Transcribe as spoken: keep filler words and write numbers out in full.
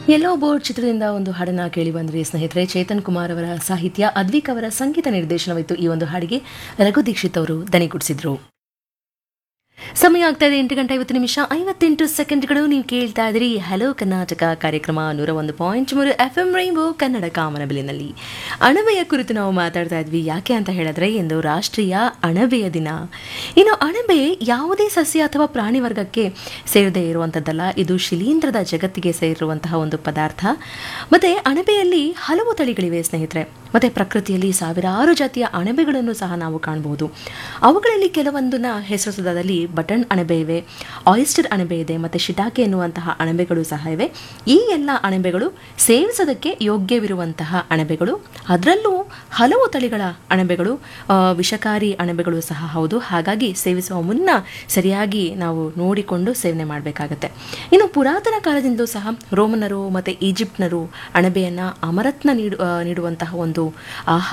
ಎಲ್ಲೋ board ಚಿತ್ರದಿಂದ ಒಂದು ಹಾಡನ್ನ ಕೇಳಿ ಬಂದ್ರಿ ಸ್ನೇಹಿತರೆ. ಚೇತನ್ ಕುಮಾರ್ ಅವರ ಸಾಹಿತ್ಯ, ಅದ್ವಿಕ್ ಅವರ ಸಂಗೀತ ನಿರ್ದೇಶನವಿತ್ತು ಈ ಒಂದು ಹಾಡಿಗೆ. ರಘು ದೀಕ್ಷಿತ್ ಅವರು ದನಿಗೂಡಿಸಿದ್ರು. ಸಮಯ ಆಗ್ತಾ ಇದೆ ಎಂಟು ಗಂಟೆ ಐವತ್ತು ನಿಮಿಷ ಐವತ್ತೆಂಟು ಸೆಕೆಂಡ್ಗಳು. ನೀವು ಕೇಳ್ತಾ ಇದ್ರಿ ಹಲೋ ಕರ್ನಾಟಕ ಕಾರ್ಯಕ್ರಮ ನೂರ ಒಂದು ಪಾಯಿಂಟ್ ಮೂರು ಎಫ್ ಎಂ ರೈನ್ಬೋ ಕನ್ನಡ ಕಾಮನಬಿಲ್ಲಿನಲ್ಲಿ. ಅಣಬೆಯ ಕುರಿತು ನಾವು ಮಾತಾಡ್ತಾ ಇದ್ವಿ. ಯಾಕೆ ಅಂತ ಹೇಳಿದ್ರೆ ಇಂದು ರಾಷ್ಟ್ರೀಯ ಅಣಬೆಯ ದಿನ. ಇನ್ನು ಅಣಬೆ ಯಾವುದೇ ಸಸ್ಯ ಅಥವಾ ಪ್ರಾಣಿ ವರ್ಗಕ್ಕೆ ಸೇರದೇ ಇರುವಂಥದ್ದಲ್ಲ. ಇದು ಶಿಲೀಂಧ್ರದ ಜಗತ್ತಿಗೆ ಸೇರಿರುವಂತಹ ಒಂದು ಪದಾರ್ಥ. ಮತ್ತೆ ಅಣಬೆಯಲ್ಲಿ ಹಲವು ತಳಿಗಳಿವೆ ಸ್ನೇಹಿತರೆ. ಮತ್ತೆ ಪ್ರಕೃತಿಯಲ್ಲಿ ಸಾವಿರಾರು ಜಾತಿಯ ಅಣಬೆಗಳನ್ನು ಸಹ ನಾವು ಕಾಣಬಹುದು. ಅವುಗಳಲ್ಲಿ ಕೆಲವೊಂದನ್ನ ಹೆಸರಿಸೋದಾದಲ್ಲಿ ಬಟನ್ ಅಣಬೆ ಇವೆ, ಆಯಿಸ್ಟರ್ ಅಣಬೆ ಇದೆ, ಮತ್ತು ಶಿಟಾಕೆ ಎನ್ನುವಂತಹ ಅಣಬೆಗಳು ಸಹ ಇವೆ. ಈ ಎಲ್ಲ ಅಣಬೆಗಳು ಸೇವಿಸೋದಕ್ಕೆ ಯೋಗ್ಯವಿರುವಂತಹ ಅಣಬೆಗಳು. ಅದರಲ್ಲೂ ಹಲವು ತಳಿಗಳ ಅಣಬೆಗಳು ವಿಷಕಾರಿ ಅಣಬೆಗಳು ಸಹ ಹೌದು. ಹಾಗಾಗಿ ಸೇವಿಸುವ ಮುನ್ನ ಸರಿಯಾಗಿ ನಾವು ನೋಡಿಕೊಂಡು ಸೇವನೆ ಮಾಡಬೇಕಾಗತ್ತೆ. ಇನ್ನು ಪುರಾತನ ಕಾಲದಿಂದಲೂ ಸಹ ರೋಮನರು ಮತ್ತು ಈಜಿಪ್ಟ್ನರು ಅಣಬೆಯನ್ನು ಅಮರತ್ನ ನೀಡು ನೀಡುವಂತಹ ಒಂದು ಆಹಾರ